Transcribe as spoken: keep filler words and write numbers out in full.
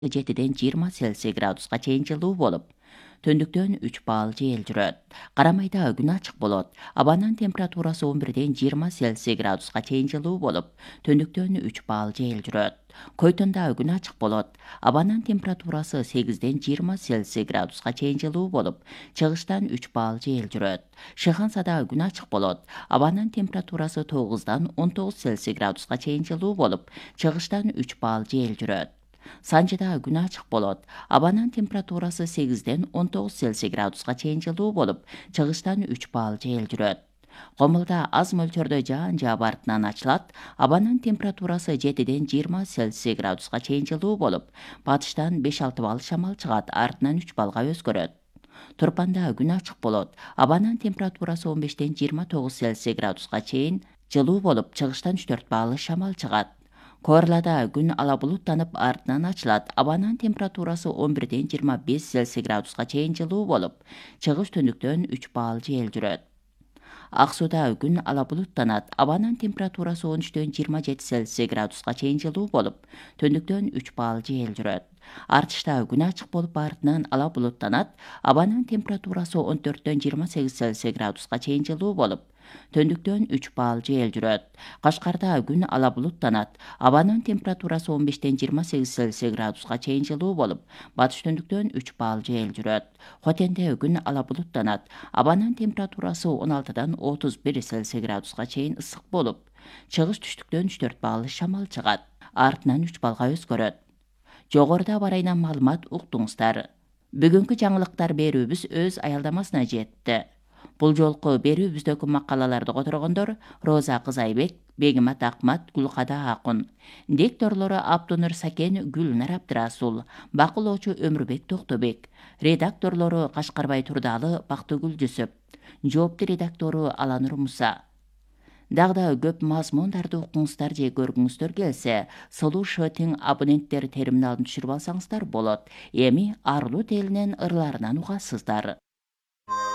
жетиден жыйырма Цельсий градуска чейин жылуу болуп, түндүктөн үч балл жел жүрөт. Карамайда күн ачык болот. Абанын температурасы он бирден жыйырма Цельсий градуска чейин жылуу болуп, түндүктөн үч балл жел жүрөт. Койтонда күн ачык болот. Абанын температурасы сегизден жыйырма Цельсий градуска чейин жылуу болуп, чыгыштан үч балл жел жүрөт. Шыхансада күн ачык болот. Абанын температурасы тогуздан он тогуз Цельсий градуска чейин жылуу болуп, чыгыштан үч балл жел жүрөт. Санжыда күн ачык болот. Абанын температурасы сегизден он тогуз Цельсий градуска чейин жылуу болуп, чыгыштан үч балл жел жүрөт. Комулда аз мөлчөрдө жаан жаап артынан ачылат. Абанын температурасы жетиден жыйырма Цельсий градуска чейин жылуу болуп, батыштан беш алты балл шамал чыгат, артынан үч баллга өзгөрөт. Турпанда күн ачык болот. Абанын температурасы он бештен жыйырма тогуз Цельсий градуска чейин жылуу болуп, чыгыштан үч төрт балл шамал чыгат. Коорлада күн ала булуттанып артынан ачылат. Абанын температурасы он бирден жыйырма беш Цельсий градуска чейин жылуу болуп, чыгыш түндүктөн үч балл жел жүрөт. Ак сууда күн ала булуттанат. Абанын температурасы он үчтөн жыйырма жети Цельсий градуска чейин жылуу болуп, түндүктөн үч балл жел жүрөт. Артышта күн ачык болуп артынан ала булуттанат. Абанын температурасы он төрттөн жыйырма сегиз Цельсий градуска чейин жылуу болуп, түндүктөн үч балл жел жүрөт. Кашкарда күн ала булуттанат. Абанын температурасы он бештен жыйырма сегиз Цельсий градуска чейин жылуу болуп, батыш түндүктөн үч балл жел жүрөт. Хотенде күн ала булуттанат. Абанын температурасы он алтыдан отуз бир Цельсий градуска чейин ысык болуп, чыгыш түштүктөн үч төрт балл шамал чыгат, артынан үч баллга өзгөрөт. Жогоруда барайынан маалымат уктуңуздар. Бүгүнкү жаңылыктар берүүбүз өз аялдамасына жетти. Бул жолку берүүбүздөгү макалаларды которгондор Роза Кызайбек, Бегимат Акмат, Гүлкада Акун. Дикторлору Абдунур Сакен, Гүлнар Абдырасул, бакылоочу Өмүрбек Токтобек. Редакторлору Кашкарбай Турдалы, Бактыгүл Жүсөп. Жоопту редактору Аланур Муса. Дагы көп мазмундарды укуңуздар же көргүңүздөр келсе, Solution тең абоненттер терминалын түшүрүп алсаңыздар болот. Эми Арлут элинин ырларынан угасыздар.